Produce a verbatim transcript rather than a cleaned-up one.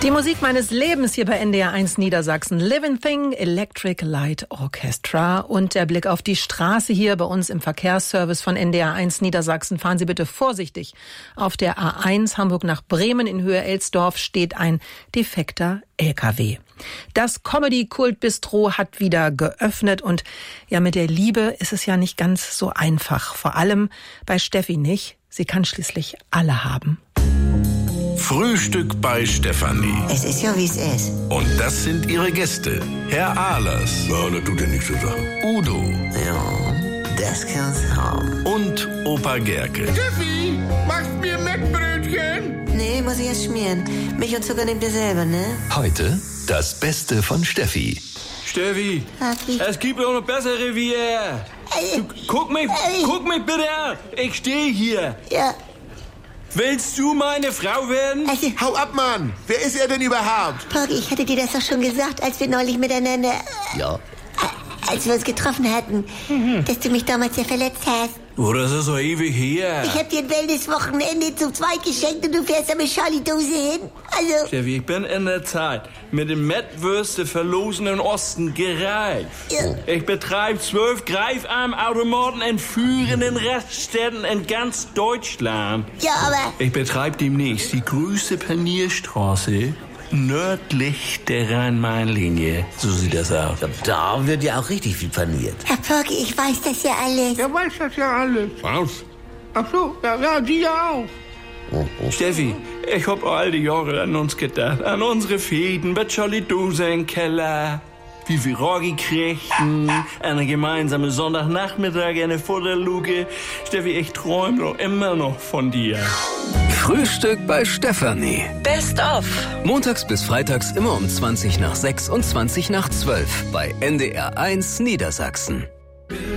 Die Musik meines Lebens hier bei N D R eins Niedersachsen. Living Thing, Electric Light Orchestra. Und der Blick auf die Straße hier bei uns im Verkehrsservice von N D R eins Niedersachsen. Fahren Sie bitte vorsichtig. Auf der A eins Hamburg nach Bremen in Höhe Elsdorf steht ein defekter L K W. Das Comedy-Kult-Bistro hat wieder geöffnet und ja, mit der Liebe ist es ja nicht ganz so einfach. Vor allem bei Steffi nicht. Sie kann schließlich alle haben. Frühstück bei Stefanie. Es ist ja, wie es ist. Und das sind ihre Gäste. Herr Ahlers. Ja, das tut ja nichts zu sagen. Udo. Ja, das kann's haben. Und Opa Gerke. Steffi, machst mir Mettbrötchen? Nee, muss ich erst schmieren. Milch und Zucker nehmt ihr selber, ne? Heute das Beste von Steffi. Steffi, Papi. es gibt auch noch bessere wie er. Du, guck mich, guck mich bitte an. Ich stehe hier. Ja, Willst du meine Frau werden? also, Hau ab, Mann! Wer ist er denn überhaupt? Porgy, ich hatte dir das doch schon gesagt, als wir neulich miteinander, Ja. äh, als wir uns getroffen hatten, dass du mich damals ja verletzt hast. Oh, das ist so ewig her. Ich hab dir ein Wellness-Wochenende zu zweit geschenkt und du fährst da mit Charlie-Dose hin. Also, Steffi, ich bin in der Zeit mit dem Mettwürste verlosenen Osten gereift. Ja. Ich betreibe zwölf Greifarmautomaten in führenden Raststätten in ganz Deutschland. ja, aber, Ich betreibe demnächst die größte Panierstraße nördlich der Rhein-Main-Linie. So sieht das aus. Da wird ja auch richtig viel paniert. Herr Porgy, ich weiß das ja alles. Er weiß das ja alles. Was? Ach so, ja, ja, die ja auch. Steffi, ich hab all die Jahre an uns gedacht. An unsere Fäden mit Charlie Dose im Keller. Wie wir Roggi kriegten. Eine gemeinsame Sonntagnachmittag, eine Futterluke. Steffi, ich träum doch immer noch von dir. Frühstück bei Stefanie. Best of. Montags bis freitags immer um zwanzig nach sechs und zwanzig nach zwölf bei N D R eins Niedersachsen.